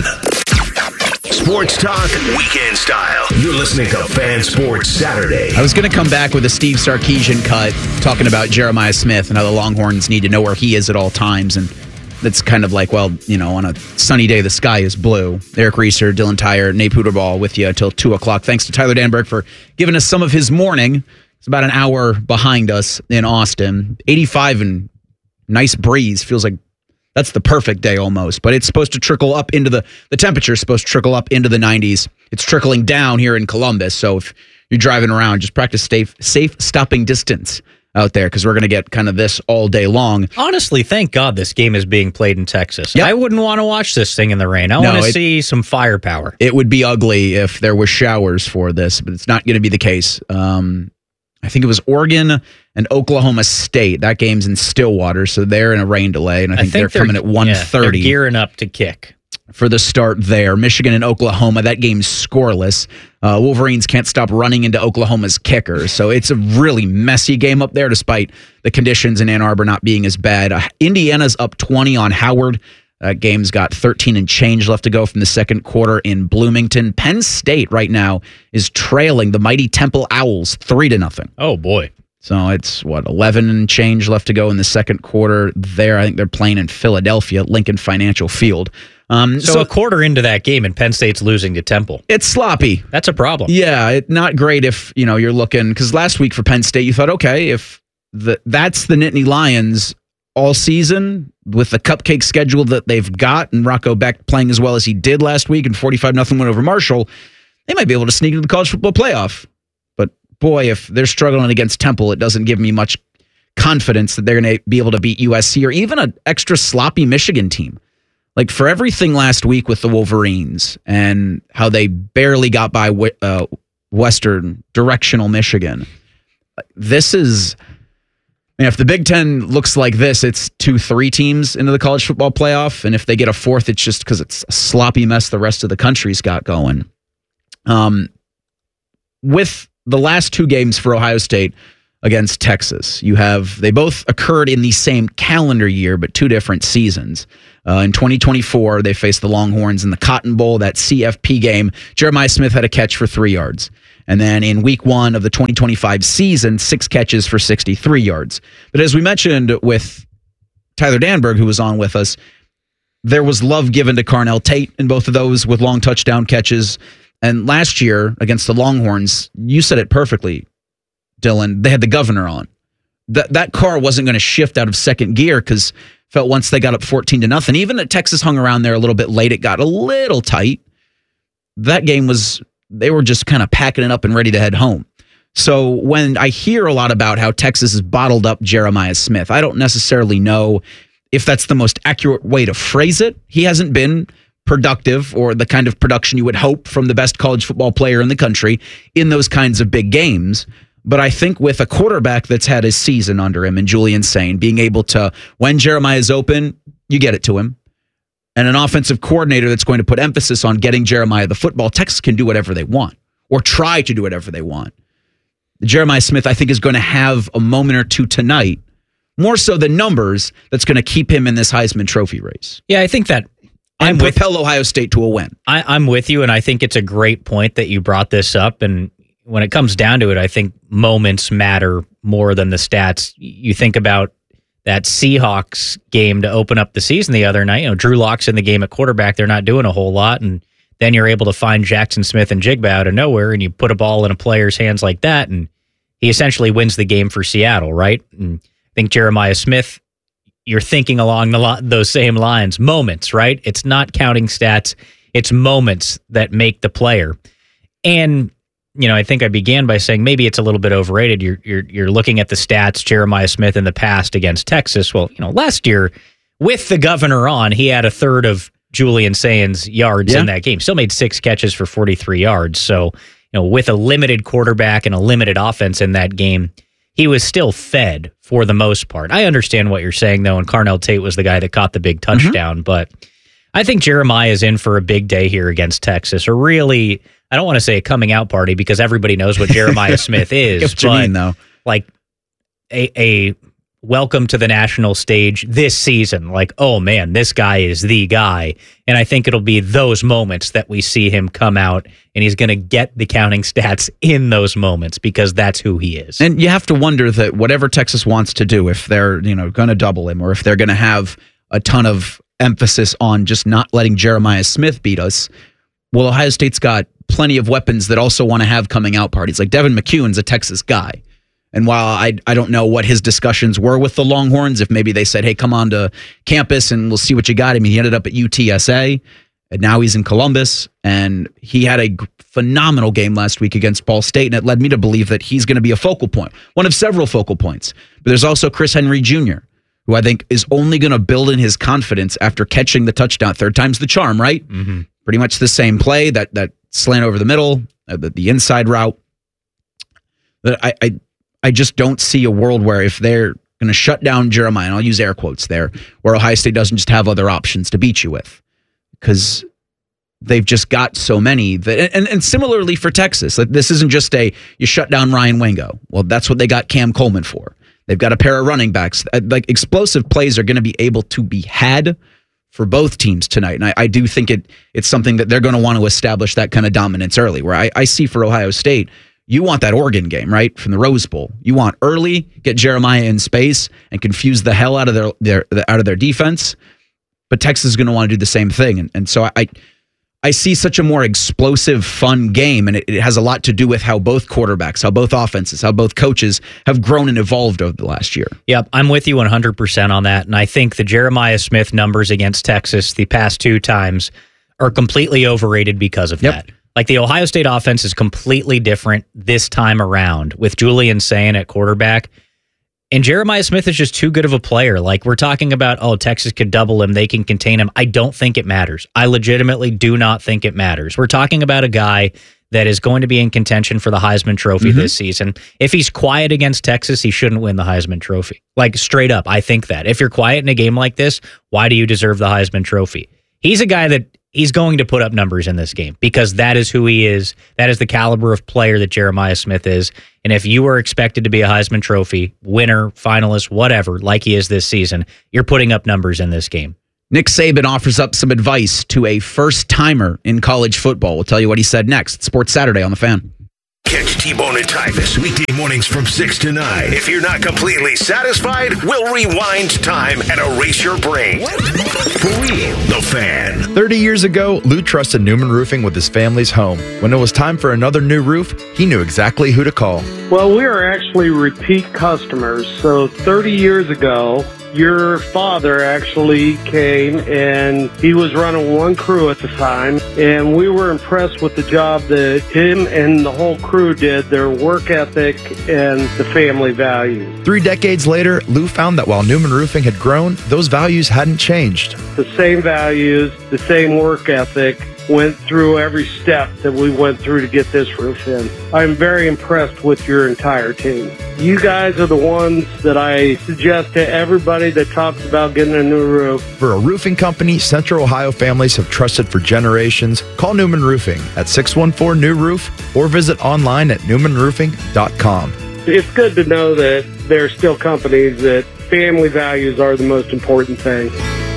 Sports talk, weekend style. You're listening to Fan Sports Saturday. I was going to come back with a Steve Sarkisian cut talking about Jeremiah Smith and how the Longhorns need to know where he is at all times. And that's kind of like, well, you know, on a sunny day, the sky is blue. Eric Reeser, Dylan Tyre, Nate Puderball with you until 2 o'clock. Thanks to Tyler Danberg for giving us some of his morning. It's about an hour behind us in Austin. 85 and nice breeze. Feels like that's the perfect day almost, but it's supposed to trickle up into the temperature is supposed to trickle up into the 90s. It's trickling down here in Columbus. So if you're driving around, just practice safe stopping distance out there because we're going to get kind of this all day long. Honestly, thank God this game is being played in Texas. Yep. I wouldn't want to watch this thing in the rain. I want to see some firepower. It would be ugly if there were showers for this, but it's not going to be the case. I think it was Oregon and Oklahoma State. That game's in Stillwater, so they're in a rain delay, and I think they're coming at 1:30. They're gearing up to kick. For the start there. Michigan and Oklahoma, that game's scoreless. Wolverines can't stop running into Oklahoma's kicker, so it's a really messy game up there despite the conditions in Ann Arbor not being as bad. Indiana's up 20 on Howard. Game's got 13 and change left to go from the second quarter in Bloomington. Penn State right now is trailing the mighty Temple Owls 3-0. Oh, boy. So it's, 11 and change left to go in the second quarter there. I think they're playing in Philadelphia at Lincoln Financial Field. So a quarter into that game and Penn State's losing to Temple. It's sloppy. That's a problem. Yeah, not great if, you're looking, because last week for Penn State, you thought, okay, if that's the Nittany Lions all season, with the cupcake schedule that they've got and Rocco Beck playing as well as he did last week and 45-0 win over Marshall, they might be able to sneak into the college football playoff. But boy, if they're struggling against Temple, it doesn't give me much confidence that they're going to be able to beat USC or even an extra sloppy Michigan team. Like, for everything last week with the Wolverines and how they barely got by Western directional Michigan, this is, if the Big Ten looks like this, it's 2-3 teams into the college football playoff. And if they get a fourth, it's just because it's a sloppy mess the rest of the country's got going. With the last two games for Ohio State against Texas, they both occurred in the same calendar year, but two different seasons. In 2024, they faced the Longhorns in the Cotton Bowl, that CFP game. Jeremiah Smith had a catch for 3 yards. And then in week 1 of the 2025 season, 6 catches for 63 yards. But as we mentioned with Tyler Danberg, who was on with us, there was love given to Carnell Tate in both of those with long touchdown catches. And last year against the Longhorns, you said it perfectly, Dylan, they had the governor on. That car wasn't going to shift out of second gear because felt once they got up 14-0, even that Texas hung around there a little bit late, it got a little tight. That game they were just kind of packing it up and ready to head home. So when I hear a lot about how Texas has bottled up Jeremiah Smith, I don't necessarily know if that's the most accurate way to phrase it. He hasn't been productive or the kind of production you would hope from the best college football player in the country in those kinds of big games. But I think with a quarterback that's had his season under him and Julian Sain being able to, when Jeremiah is open, you get it to him. And an offensive coordinator that's going to put emphasis on getting Jeremiah the football, Texas can do whatever they want or try to do whatever they want. Jeremiah Smith, I think, is going to have a moment or two tonight, more so than numbers, that's going to keep him in this Heisman Trophy race. Yeah, I think that and propel Ohio State to a win. I'm with you, and I think it's a great point that you brought this up. And when it comes down to it, I think moments matter more than the stats. You think about that Seahawks game to open up the season the other night. Drew Lock's in the game at quarterback. They're not doing a whole lot. And then you're able to find Jackson Smith and Jigba out of nowhere, and you put a ball in a player's hands like that, and he essentially wins the game for Seattle, right? And I think Jeremiah Smith, you're thinking along those same lines. Moments, right? It's not counting stats. It's moments that make the player. And I think I began by saying maybe it's a little bit overrated. You're looking at the stats, Jeremiah Smith in the past against Texas. Well, last year with the governor on, he had a third of Julian Sain's yards in that game. Still made 6 catches for 43 yards. So, with a limited quarterback and a limited offense in that game, he was still fed for the most part. I understand what you're saying, though, and Carnell Tate was the guy that caught the big touchdown. But I think Jeremiah is in for a big day here against Texas, or really, I don't want to say a coming out party because everybody knows what Jeremiah Smith is. What you mean, though? Like a welcome to the national stage this season. Like, oh man, this guy is the guy. And I think it'll be those moments that we see him come out, and he's going to get the counting stats in those moments because that's who he is. And you have to wonder that whatever Texas wants to do, if they're going to double him or if they're going to have a ton of emphasis on just not letting Jeremiah Smith beat us, well, Ohio State's got plenty of weapons that also want to have coming out parties. Like Devin McEwen's a Texas guy. And while I don't know what his discussions were with the Longhorns, if maybe they said, hey, come on to campus and we'll see what you got. I mean, he ended up at UTSA, and now he's in Columbus, and he had a phenomenal game last week against Ball State, and it led me to believe that he's going to be a focal point, one of several focal points. But there's also Chris Henry Jr., who I think is only going to build in his confidence after catching the touchdown. Third time's the charm, right? Mm-hmm. Pretty much the same play, that slant over the middle, the inside route. That I just don't see a world where if they're going to shut down Jeremiah, and I'll use air quotes there, where Ohio State doesn't just have other options to beat you with, because they've just got so many. That, and similarly for Texas, like, this isn't just you shut down Ryan Wingo. Well, that's what they got Cam Coleman for. They've got a pair of running backs. Like, explosive plays are going to be able to be had for both teams tonight. And I do think it's something that they're going to want to establish that kind of dominance early, where I see for Ohio State, you want that Oregon game, right, from the Rose Bowl. You want early, get Jeremiah in space and confuse the hell out of their defense. But Texas is going to want to do the same thing. And so I I see such a more explosive, fun game, and it has a lot to do with how both quarterbacks, how both offenses, how both coaches have grown and evolved over the last year. Yep, I'm with you 100% on that, and I think the Jeremiah Smith numbers against Texas the past 2 times are completely overrated because of that. Like, the Ohio State offense is completely different this time around with Julian Sayin at quarterback. And Jeremiah Smith is just too good of a player. Like, we're talking about, Texas could double him, they can contain him. I don't think it matters. I legitimately do not think it matters. We're talking about a guy that is going to be in contention for the Heisman Trophy this season. If he's quiet against Texas, he shouldn't win the Heisman Trophy. Like, straight up, I think that. If you're quiet in a game like this, why do you deserve the Heisman Trophy? He's a guy that he's going to put up numbers in this game because that is who he is. That is the caliber of player that Jeremiah Smith is. And if you are expected to be a Heisman Trophy winner, finalist, whatever, like he is this season, you're putting up numbers in this game. Nick Saban offers up some advice to a first-timer in college football. We'll tell you what he said next. Sports Saturday on The Fan. Catch T-Bone and Tyvis weekday mornings from 6 to 9. If you're not completely satisfied, we'll rewind time and erase your brain. For real, The Fan. 30 years ago, Lou trusted Newman Roofing with his family's home. When it was time for another new roof, he knew exactly who to call. Well, we are actually repeat customers. So 30 years ago, your father actually came and he was running one crew at the time, and we were impressed with the job that him and the whole crew did, their work ethic and the family values. 3 decades later, Lou found that while Newman Roofing had grown, those values hadn't changed. The same values, the same work ethic went through every step that we went through to get this roof in. I'm very impressed with your entire team. You guys are the ones that I suggest to everybody that talks about getting a new roof. For a roofing company Central Ohio families have trusted for generations, call Newman Roofing at 614-NEW-ROOF or visit online at newmanroofing.com. It's good to know that there are still companies that family values are the most important thing.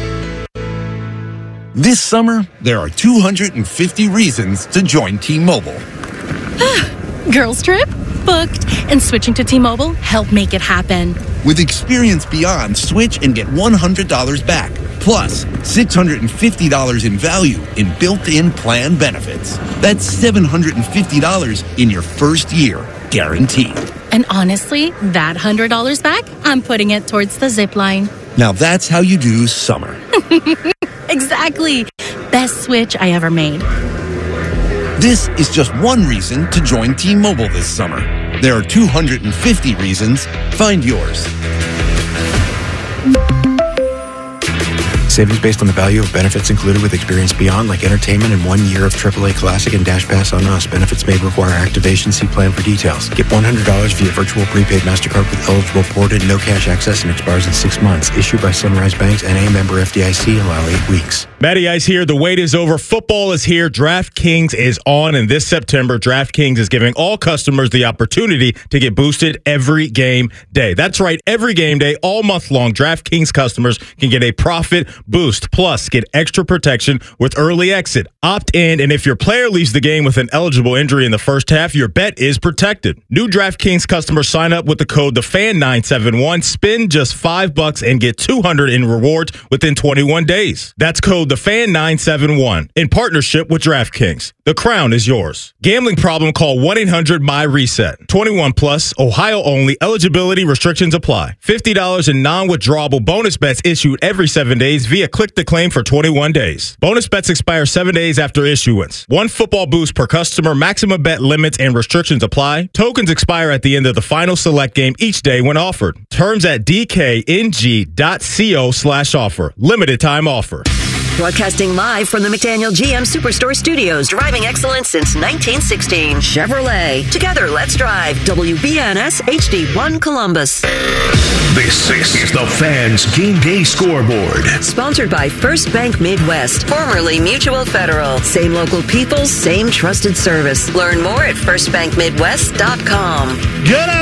This summer, there are 250 reasons to join T-Mobile. Girls trip? Booked. And switching to T-Mobile helped make it happen. With Experience Beyond, switch and get $100 back. Plus, $650 in value in built-in plan benefits. That's $750 in your first year, guaranteed. And honestly, that $100 back, I'm putting it towards the zip line. Now that's how you do summer. Exactly. Best switch I ever made. This is just one reason to join T-Mobile this summer. There are 250 reasons. Find yours. Savings based on the value of benefits included with Experience Beyond, like entertainment and 1 year of AAA Classic and Dash Pass on Us. Benefits may require activation. See plan for details. Get $100 via virtual prepaid MasterCard with eligible ported, no cash access, and expires in 6 months. Issued by Sunrise Banks, N.A. member FDIC. Allow 8 weeks. Matty Ice here. The wait is over. Football is here. DraftKings is on. And this September, DraftKings is giving all customers the opportunity to get boosted every game day. That's right. Every game day, all month long, DraftKings customers can get a profit boost. Plus, get extra protection with early exit. Opt in, and if your player leaves the game with an eligible injury in the first half, your bet is protected. New DraftKings customers sign up with the code TheFan971. Spend just $5 and get $200 in rewards within 21 days. That's code TheFan971 in partnership with DraftKings. The crown is yours. Gambling problem? Call 1-800-MY-RESET. 21 plus, Ohio only. Eligibility restrictions apply. $50 in non-withdrawable bonus bets issued every 7 days via click to claim for 21 days. Bonus bets expire 7 days after issuance. 1 football boost per customer. Maximum bet limits and restrictions apply. Tokens expire at the end of the final select game each day when offered. Terms at dkng.co/offer. Limited time offer. Broadcasting live from the McDaniel GM Superstore Studios. Driving excellence since 1916. Chevrolet. Together, let's drive. WBNS HD1 Columbus. This is the Fans Game Day Scoreboard. Sponsored by First Bank Midwest, formerly Mutual Federal. Same local people, same trusted service. Learn more at firstbankmidwest.com. Good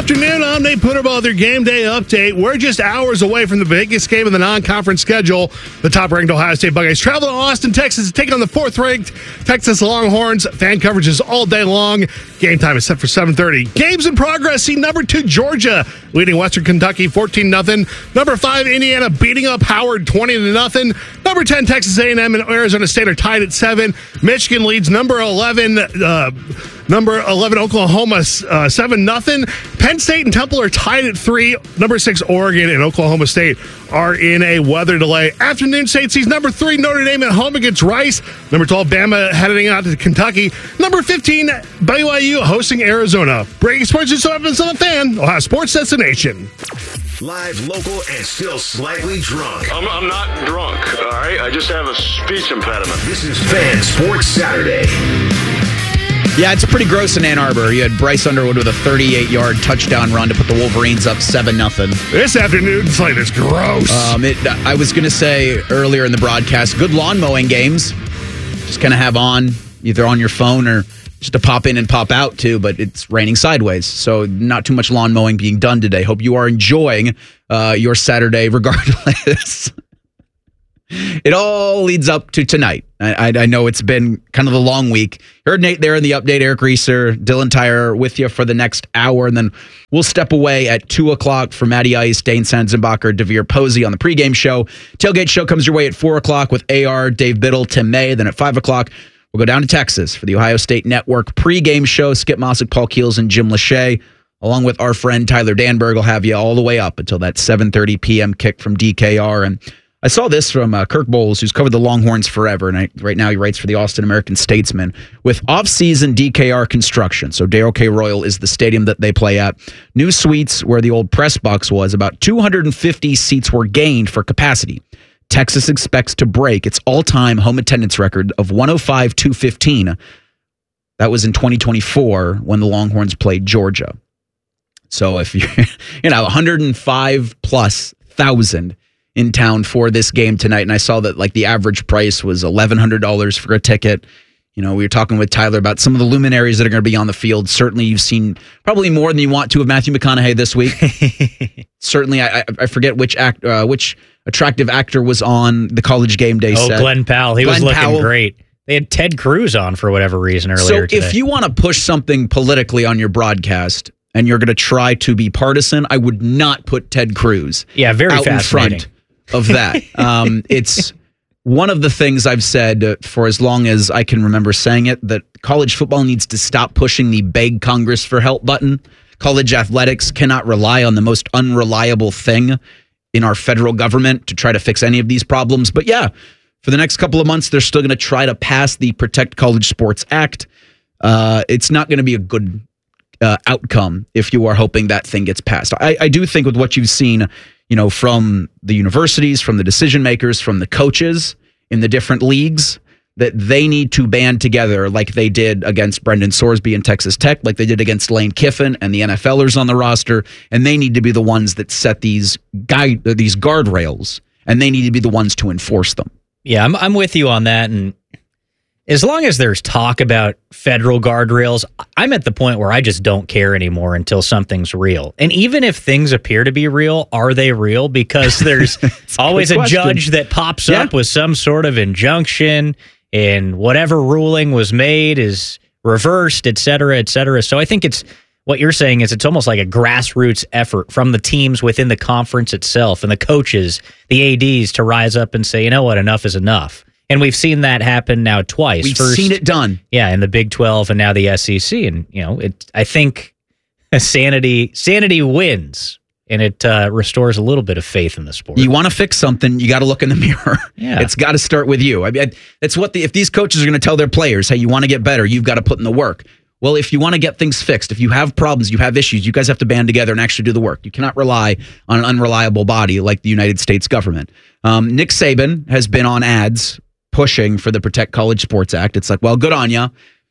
afternoon. I'm Nate Punterbaugh, their game day update. We're just hours away from the biggest game of the non-conference schedule. The top-ranked Ohio State Buckeyes travel to Austin, Texas to take on the fourth-ranked Texas Longhorns. Fan coverage is all day long. Game time is set for 7:30. Games in progress. See number 2 Georgia leading Western Kentucky 14-0. Number 5 Indiana beating up Howard 20-0. Number 10 Texas A&M and Arizona State are tied at 7. Michigan leads number 11 Oklahoma 7-0. Penn State and Temple are tied at 3. Number 6 Oregon and Oklahoma State are in a weather delay. Afternoon State sees number 3 Notre Dame at home against Rice. Number 12 Bama heading out to Kentucky. Number 15 BYU hosting Arizona. Breaking sports just so happens on the Fan, Ohio sports destination. Live, local, and still slightly drunk. I'm not drunk, all right? I just have a speech impediment. This is Fan Sports Saturday. Yeah, it's pretty gross in Ann Arbor. You had Bryce Underwood with a 38-yard touchdown run to put the Wolverines up 7-0. This afternoon slate is gross. I was going to say earlier in the broadcast, good lawn mowing games. Just kind of have on, either on your phone or just to pop in and pop out too, but it's raining sideways. So not too much lawn mowing being done today. Hope you are enjoying your Saturday regardless. It all leads up to tonight. I know it's been kind of the long week. Heard Nate there in the update. Eric Reeser, Dylan Tyrer with you for the next hour. And then we'll step away at 2 o'clock for Matty Ice, Dane Sanzenbacher, Devere Posey on the pregame show. Tailgate show comes your way at 4 o'clock with AR, Dave Biddle, Tim May. Then at 5 o'clock, we'll go down to Texas for the Ohio State Network pregame show. Skip Mossick, Paul Keels, and Jim Lachey, along with our friend Tyler Danberg, will have you all the way up until that 7:30 p.m. kick from DKR. And I saw this from Kirk Bowles, who's covered the Longhorns forever, and right now he writes for the Austin American-Statesman. With off-season DKR construction, so Darrell K. Royal is the stadium that they play at, new suites where the old press box was, about 250 seats were gained for capacity. Texas expects to break its all-time home attendance record of 105,215. That was in 2024 when the Longhorns played Georgia. So if you're, 105+ thousand in town for this game tonight. And I saw that like the average price was $1,100 for a ticket. We were talking with Tyler about some of the luminaries that are going to be on the field. Certainly you've seen probably more than you want to of Matthew McConaughey this week. Certainly, I forget which attractive actor was on the College Game Day set. Glenn Powell. He was looking great. They had Ted Cruz on for whatever reason earlier today. So if you want to push something politically on your broadcast and you're going to try to be partisan, I would not put Ted Cruz very out in front of that. It's one of the things I've said for as long as I can remember saying it, that college football needs to stop pushing the beg Congress for help button. College athletics cannot rely on the most unreliable thing in our federal government to try to fix any of these problems. But yeah, for the next couple of months, they're still going to try to pass the Protect College Sports Act. It's not going to be a good outcome if you are hoping that thing gets passed. I do think with what you've seen, from the universities, from the decision makers, from the coaches in the different leagues, that they need to band together like they did against Brendan Sorsby and Texas Tech, like they did against Lane Kiffin and the NFLers on the roster, and they need to be the ones that set these guardrails, and they need to be the ones to enforce them. Yeah, I'm with you on that, and as long as there's talk about federal guardrails, I'm at the point where I just don't care anymore until something's real. And even if things appear to be real, are they real? Because there's always a judge that pops up with some sort of injunction, and whatever ruling was made is reversed, et cetera, et cetera. So I think it's what you're saying is it's almost like a grassroots effort from the teams within the conference itself and the coaches, the ADs, to rise up and say, you know what, enough is enough. And we've seen that happen now twice. We've seen it done. Yeah, in the Big 12 and now the SEC. And, I think sanity wins, and it restores a little bit of faith in the sport. You want to fix something, you got to look in the mirror. Yeah. It's got to start with you. I mean, that's if these coaches are going to tell their players, hey, you want to get better, you've got to put in the work. Well, if you want to get things fixed, if you have problems, you have issues, you guys have to band together and actually do the work. You cannot rely on an unreliable body like the United States government. Nick Saban has been on ads pushing for the Protect College Sports Act. It's like, well, good on you.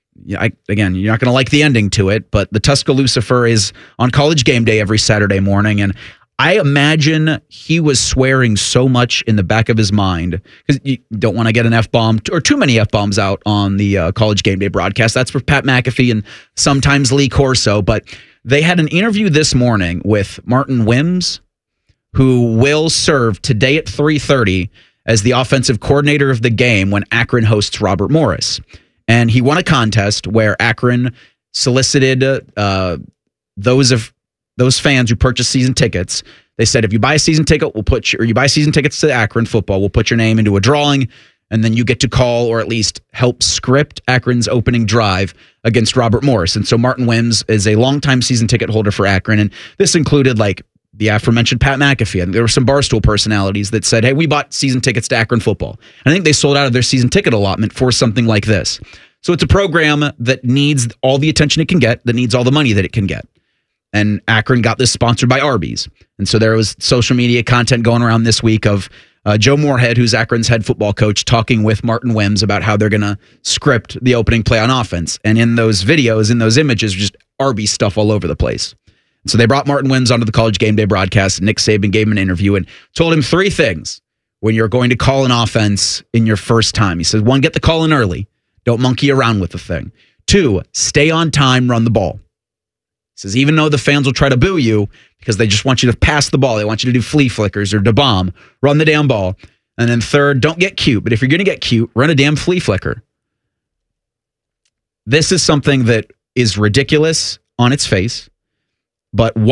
Again, you're not going to like the ending to it, but the Tuscaloosa is on College Game Day every Saturday morning, and I imagine he was swearing so much in the back of his mind, because you don't want to get an F-bomb or too many F-bombs out on the College Game Day broadcast. That's for Pat McAfee and sometimes Lee Corso, but They had an interview this morning with Martin Wims, who will serve today at 3:30 as the offensive coordinator of the game when Akron hosts Robert Morris. And he won a contest where Akron solicited those fans who purchased season tickets. They said, if you buy a season ticket, you buy season tickets to Akron football, we'll put your name into a drawing, and then you get to call or at least help script Akron's opening drive against Robert Morris. And so Martin Wims is a longtime season ticket holder for Akron, and this included like the aforementioned Pat McAfee. And there were some Barstool personalities that said, hey, we bought season tickets to Akron football. And I think they sold out of their season ticket allotment for something like this. So it's a program that needs all the attention it can get, that needs all the money that it can get. And Akron got this sponsored by Arby's. And so there was social media content going around this week of Joe Moorhead, who's Akron's head football coach, talking with Martin Wims about how they're going to script the opening play on offense. And in those videos, in those images, just Arby's stuff all over the place. And so they brought Martin Wims onto the College Game Day broadcast. Nick Saban gave him an interview and told him 3 things when you're going to call an offense in your first time. He says, 1, get the call in early. Don't monkey around with the thing. 2, stay on time, run the ball. He says, even though the fans will try to boo you because they just want you to pass the ball, they want you to do flea flickers or da bomb, run the damn ball. And then 3rd, don't get cute. But if you're going to get cute, run a damn flea flicker. This is something that is ridiculous on its face, but